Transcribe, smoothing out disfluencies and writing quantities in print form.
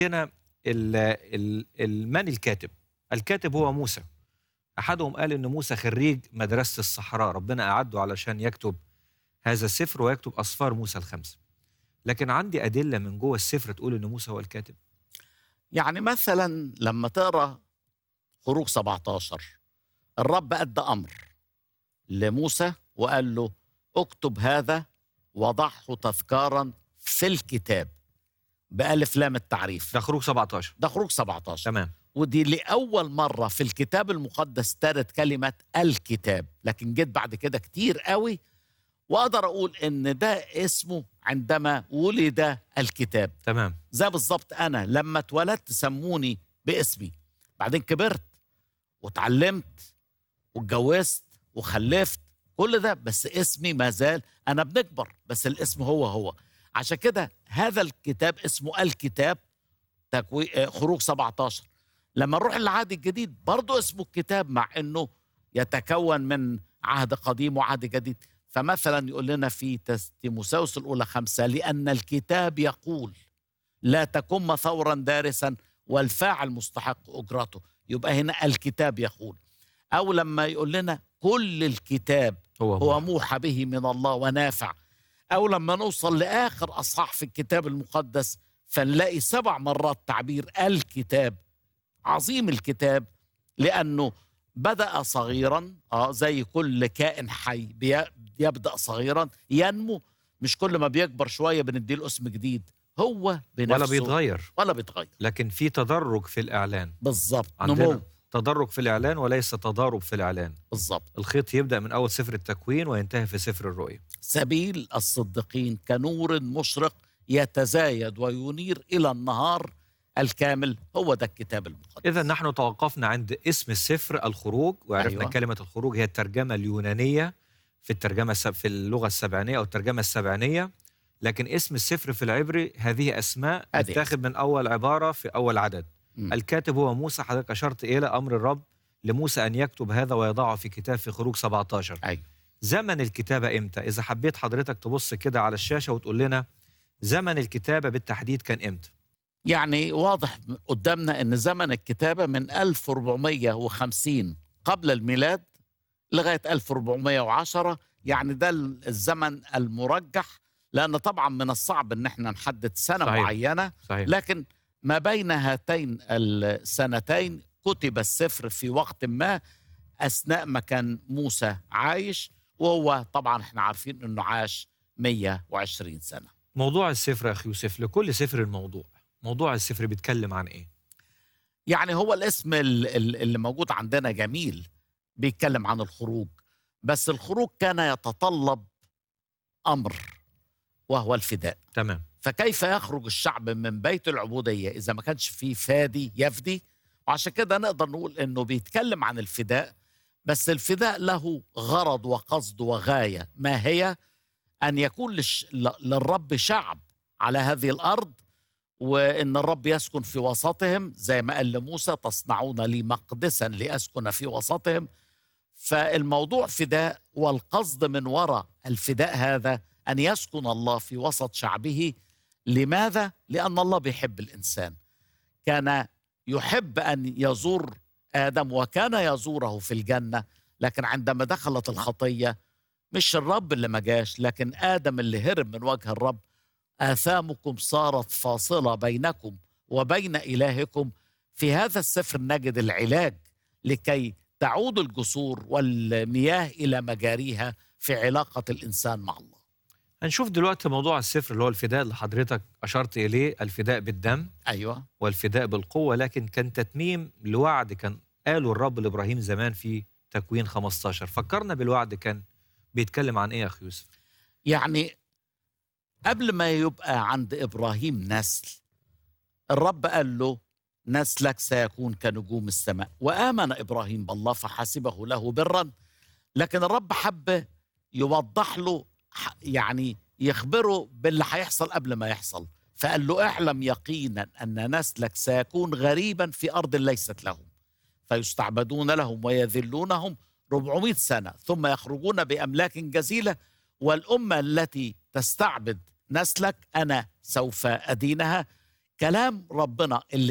هنا من الكاتب؟ الكاتب هو موسى. أحدهم قال إن موسى خريج مدرسة الصحراء، ربنا أعده علشان يكتب هذا السفر ويكتب أسفار موسى الخمسة. لكن عندي أدلة من جوه السفر تقول إن موسى هو الكاتب. يعني مثلا لما تقرأ خروج 17 الرب أدى أمر لموسى وقال له اكتب هذا وضعه تذكارا في الكتاب بألف لام التعريف. ده خروج 17. ده خروج 17. تمام. ودي لأول مرة في الكتاب المقدس ترد كلمة الكتاب، لكن جيت بعد كده كتير قوي وأقدر أقول إن ده اسمه عندما ولد الكتاب. تمام. زي بالظبط أنا لما اتولدت سموني باسمي، بعدين كبرت واتعلمت واتجوزت وخلفت، كل ده بس اسمي ما زال، أنا بنكبر بس الاسم هو هو. عشان كده هذا الكتاب اسمه الكتاب، خروج 17. لما نروح للعهد الجديد برضو اسمه الكتاب، مع أنه يتكون من عهد قديم وعهد جديد. فمثلا يقول لنا في تيموثاوس الأولى 5 لأن الكتاب يقول لا تكن ثورا دارسا والفاعل مستحق أجرته. يبقى هنا الكتاب يقول. أو لما يقول لنا كل الكتاب هو موحى به من الله ونافع. أو لما نوصل لآخر أصحاح في الكتاب المقدس فنلاقي 7 مرات تعبير الكتاب. عظيم الكتاب لأنه بدأ صغيرا، زي كل كائن حي يبدأ صغيرا ينمو، مش كل ما بيكبر شوية بنديله اسم جديد، هو بنفسه ولا بيتغير. لكن في تدرج في الإعلان. بالظبط، نمو. تدرج في الإعلان وليس تضارب في الإعلان. بالظبط. الخيط يبدأ من أول سفر التكوين وينتهي في سفر الرؤيا. سبيل الصديقين كنور مشرق يتزايد وينير إلى النهار الكامل، هو ده الكتاب المقدس. إذا نحن توقفنا عند اسم السفر الخروج، وعرفنا أيوة. كلمة الخروج هي الترجمة اليونانية في اللغة السبعينية أو الترجمة السبعينية، لكن اسم السفر في العبري هذه أسماء تتاخد من أول عبارة في أول عدد. الكاتب هو موسى. حضرتك أشرت إلى أمر الرب لموسى أن يكتب هذا ويضعه في كتاب في خروج 17. أيوة. زمن الكتابة إمتى؟ إذا حبيت حضرتك تبص كده على الشاشة وتقول لنا زمن الكتابة بالتحديد كان إمتى؟ يعني واضح قدامنا أن زمن الكتابة من 1450 قبل الميلاد لغاية 1410. يعني ده الزمن المرجح، لأن طبعا من الصعب أن احنا نحدد سنة صحيح. معينة. صحيح. لكن ما بين هاتين السنتين كتب السفر في وقت ما أثناء ما كان موسى عايش، وهو طبعا احنا عارفين أنه عاش 120 سنة. موضوع السفر يا أخي يوسف، لكل سفر الموضوع، موضوع السفر بيتكلم عن إيه؟ يعني هو الاسم اللي موجود عندنا جميل، بيتكلم عن الخروج، بس الخروج كان يتطلب أمر وهو الفداء. تمام. فكيف يخرج الشعب من بيت العبودية إذا ما كانش فيه فادي يفدي؟ وعشان كده نقدر نقول إنه بيتكلم عن الفداء، بس الفداء له غرض وقصد وغاية. ما هي؟ أن يكون للرب شعب على هذه الأرض، وإن الرب يسكن في وسطهم، زي ما قال لموسى تصنعون لي مقدسا لأسكن في وسطهم. فالموضوع فداء، والقصد من وراء الفداء هذا أن يسكن الله في وسط شعبه. لماذا؟ لأن الله بيحب الإنسان. كان يحب أن يزور آدم وكان يزوره في الجنة، لكن عندما دخلت الخطية مش الرب اللي ما جاش، لكن آدم اللي هرب من وجه الرب. آثامكم صارت فاصلة بينكم وبين إلهكم. في هذا السفر نجد العلاج لكي تعود الجسور والمياه إلى مجاريها في علاقة الإنسان مع الله. هنشوف دلوقتي موضوع السفر اللي هو الفداء اللي حضرتك أشرت إليه، الفداء بالدم. أيوة. والفداء بالقوة، لكن كان تتميم لوعد كان قاله الرب لإبراهيم زمان في تكوين 15. فكرنا بالوعد كان بيتكلم عن إيه يا أخي يوسف؟ يعني قبل ما يبقى عند إبراهيم نسل، الرب قال له نسلك سيكون كنجوم السماء. وآمن إبراهيم بالله فحسبه له برا. لكن الرب حب يوضح له، يعني يخبره باللي هيحصل قبل ما يحصل. فقال له اعلم يقينا أن نسلك سيكون غريبا في أرض ليست لهم، فيستعبدون لهم ويذلونهم 400 سنة ثم يخرجون بأملاك جزيلة. والأمة التي تستعبد نسلك أنا سوف أدينها كلام ربنا اللي